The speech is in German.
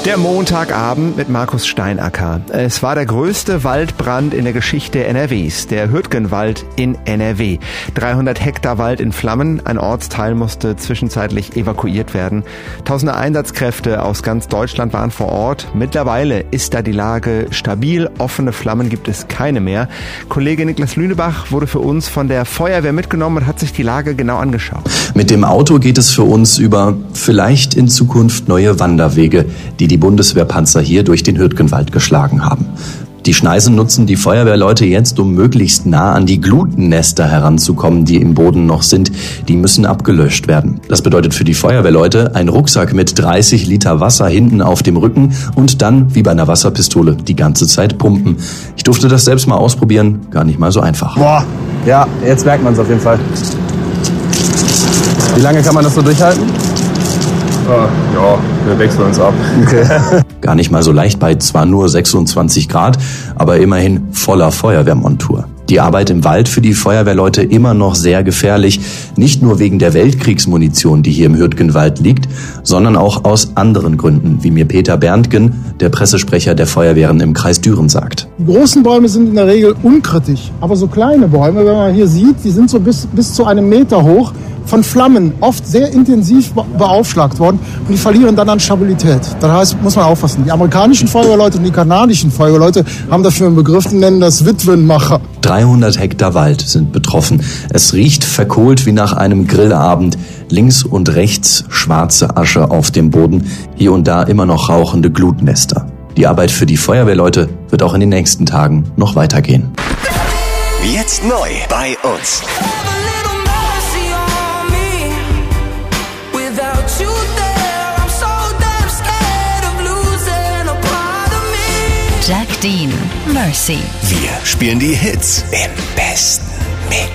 Der Montagabend mit Markus Steinacker. Es war der größte Waldbrand in der Geschichte NRWs, der Hürtgenwald in NRW. 300 Hektar Wald in Flammen, ein Ortsteil musste zwischenzeitlich evakuiert werden. Tausende Einsatzkräfte aus ganz Deutschland waren vor Ort. Mittlerweile ist da die Lage stabil, offene Flammen gibt es keine mehr. Kollege Niklas Lünebach wurde für uns von der Feuerwehr mitgenommen und hat sich die Lage genau angeschaut. Mit dem Auto geht es für uns über vielleicht in Zukunft neue Wanderwege, die Bundeswehrpanzer hier durch den Hürtgenwald geschlagen haben. Die Schneisen nutzen die Feuerwehrleute jetzt, um möglichst nah an die Glutennester heranzukommen, die im Boden noch sind. Die müssen abgelöscht werden. Das bedeutet für die Feuerwehrleute ein Rucksack mit 30 Liter Wasser hinten auf dem Rücken und dann, wie bei einer Wasserpistole, die ganze Zeit pumpen. Ich durfte das selbst mal ausprobieren, gar nicht mal so einfach. Boah, ja, jetzt merkt man es auf jeden Fall. Wie lange kann man das so durchhalten? Ja, wir wechseln uns ab. Okay. Gar nicht mal so leicht bei zwar nur 26 Grad, aber immerhin voller Feuerwehrmontur. Die Arbeit im Wald für die Feuerwehrleute immer noch sehr gefährlich, nicht nur wegen der Weltkriegsmunition, die hier im Hürtgenwald liegt, sondern auch aus anderen Gründen, wie mir Peter Berntgen, der Pressesprecher der Feuerwehren im Kreis Düren, sagt. Die großen Bäume sind in der Regel unkritisch, aber so kleine Bäume, wenn man hier sieht, die sind so bis zu 1 Meter hoch, von Flammen oft sehr intensiv beaufschlagt worden und die verlieren dann an Stabilität. Das heißt, muss man aufpassen. Die amerikanischen Feuerwehrleute und die kanadischen Feuerwehrleute haben dafür einen Begriff, die nennen das Witwenmacher. 300 Hektar Wald sind betroffen. Es riecht verkohlt wie nach einem Grillabend. Links und rechts schwarze Asche auf dem Boden, hier und da immer noch rauchende Glutnester. Die Arbeit für die Feuerwehrleute wird auch in den nächsten Tagen noch weitergehen. Jetzt neu bei uns. Jack Dean, Mercy. Wir spielen die Hits im besten Mix.